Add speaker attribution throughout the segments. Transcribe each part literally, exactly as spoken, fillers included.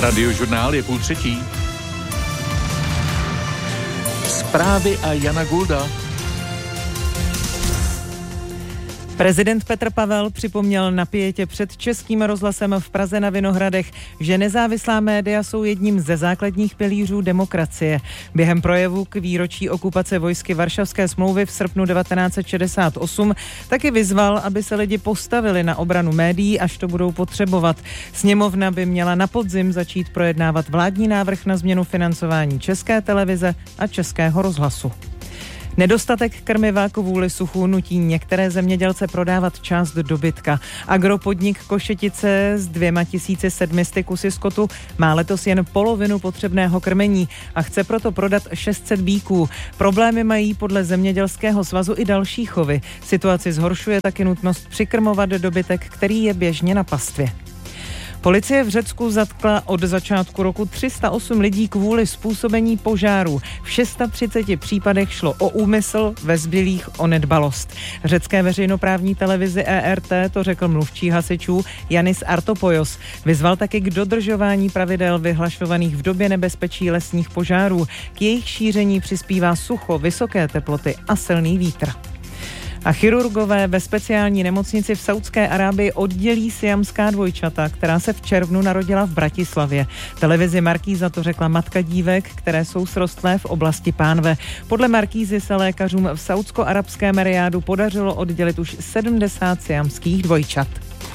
Speaker 1: Radiožurnál je půl třetí. Zprávy a Jana Gulda.
Speaker 2: Prezident Petr Pavel připomněl na pietě před Českým rozhlasem v Praze na Vinohradech, že nezávislá média jsou jedním ze základních pilířů demokracie. Během projevu k výročí okupace vojsky Varšavské smlouvy v srpnu devatenáct set šedesát osm taky vyzval, aby se lidi postavili na obranu médií, až to budou potřebovat. Sněmovna by měla na podzim začít projednávat vládní návrh na změnu financování České televize a Českého rozhlasu. Nedostatek krmiva kvůli suchu nutí některé zemědělce prodávat část dobytka. Agropodnik Košetice s dvěma tisíci sedmisty kusy skotu má letos jen polovinu potřebného krmení a chce proto prodat šest set býků. Problémy mají podle Zemědělského svazu i další chovy. Situaci zhoršuje taky nutnost přikrmovat dobytek, který je běžně na pastvě. Policie v Řecku zatkla od začátku roku tři sta osm lidí kvůli způsobení požáru. V třiceti šesti případech šlo o úmysl, ve zbylých o nedbalost. Řecké veřejnoprávní televizi E R T to řekl mluvčí hasičů Yanis Artopoulos. Vyzval taky k dodržování pravidel vyhlašovaných v době nebezpečí lesních požárů. K jejich šíření přispívá sucho, vysoké teploty a silný vítr. A chirurgové ve speciální nemocnici v Saúdské Arábii oddělí siamská dvojčata, která se v červnu narodila v Bratislavě. Televizi Markíza to řekla matka dívek, které jsou srostlé v oblasti pánve. Podle Markízy se lékařům v saúdsko-arabském Rijádu podařilo oddělit už sedmdesát siamských dvojčat.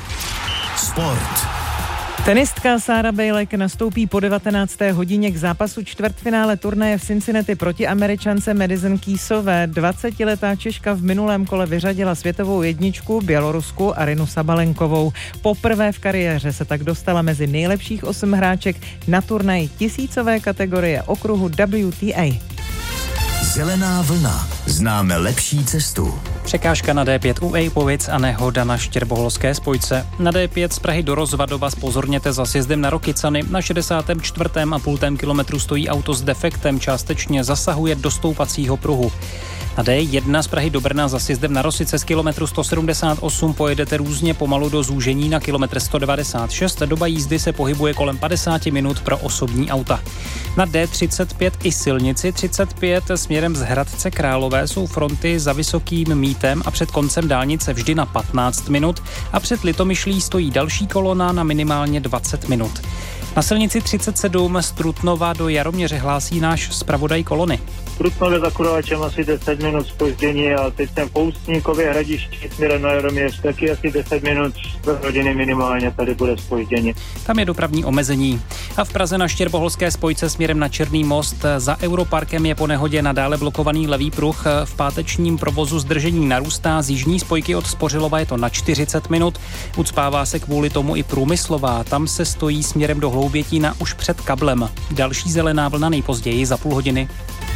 Speaker 3: Sport.
Speaker 2: Tenistka Sarah Bejlek nastoupí po devatenácté hodině k zápasu čtvrtfinále turnaje v Cincinnati proti Američance Madison Keysové. dvacetiletá Češka v minulém kole vyřadila světovou jedničku Bělorusku Arinu Sabalenkovou. Poprvé v kariéře se tak dostala mezi nejlepších osm hráček na turnaji tisícové kategorie okruhu W T A.
Speaker 3: Zelená vlna. Známe lepší cestu.
Speaker 4: Překážka na D pět u Ejpovic a nehoda na Štěrboholské spojce. Na D pět z Prahy do Rozvadova zpozorněte za sjezdem na Rokycany. Na šedesátém čtvrtém a půl kilometru stojí auto s defektem, částečně zasahuje do stoupacího pruhu. Na D jedna z Prahy do Brna za sjezdem na Rosice z kilometru sto sedmdesát osm pojedete různě pomalu do zúžení na kilometr sto devadesát šest. Doba jízdy se pohybuje kolem padesát minut pro osobní auta. Na D třicet pět i silnici třicet pět směrem z Hradce Králové jsou fronty za Vysokým Mítem a před koncem dálnice vždy na patnáct minut a před Litomyšlí stojí další kolona na minimálně dvacet minut. Na silnici třicet sedm z Trutnova do Jaroměře hlásí náš zpravodaj kolony.
Speaker 5: Trutnově za Kurovačem asi deset minut zpoždění a teď jsem v Poustníkově Hradišti směrem na Jaroměř, taky asi deset minut do hodiny minimálně tady bude zpoždění.
Speaker 4: Tam je dopravní omezení. A v Praze na Štěrboholské spojce směrem na Černý most za Europarkem je po nehodě nadále blokovaný levý pruh. V pátečním provozu zdržení narůstá, z jižní spojky od Spořilova je to na čtyřicet minut. Ucpává se kvůli tomu i Průmyslová, tam se stojí směrem do Hloubětína už před kablem. Další zelená vlna nejpozději za půl hodiny.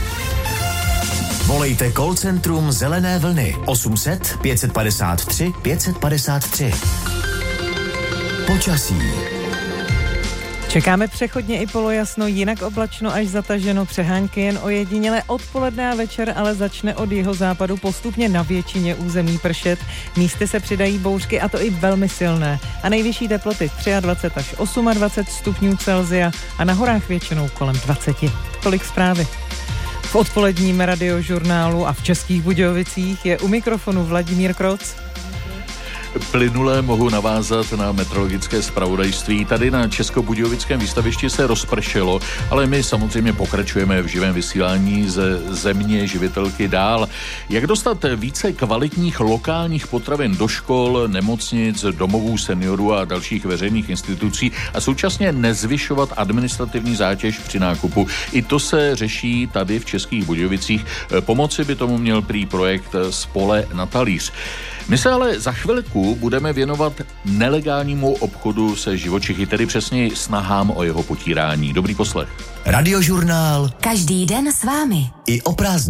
Speaker 3: Volejte call centrum Zelené vlny osm set pět padesát tři pět padesát tři. Počasí.
Speaker 2: Čekáme přechodně i polojasno, jinak oblačno až zataženo, přehánky jen ojediněle odpoledne a večer, ale začne od jihozápadu postupně na většině území pršet. Místy se přidají bouřky a to i velmi silné. A nejvyšší teploty dvacet tři až dvacet osm stupňů Celsia a na horách většinou kolem dvacet. Tolik zprávy. V odpoledním radiožurnálu a v Českých Budějovicích je u mikrofonu Vladimír Kroc.
Speaker 1: Plynule mohu navázat na meteorologické zpravodajství. Tady na Českobudějovickém výstavišti se rozpršelo, ale my samozřejmě pokračujeme v živém vysílání ze země živitelky dál. Jak dostat více kvalitních lokálních potravin do škol, nemocnic, domovů seniorů a dalších veřejných institucí a současně nezvyšovat administrativní zátěž při nákupu. I to se řeší tady v Českých Budějovicích. Pomoci by tomu měl prý projekt Spole na talíř. My se ale za chvilku budeme věnovat nelegálnímu obchodu se živočichy, tedy přesněji snahám o jeho potírání. Dobrý poslech.
Speaker 3: Radiožurnál.
Speaker 6: Každý den s vámi.
Speaker 3: I o prázdninách.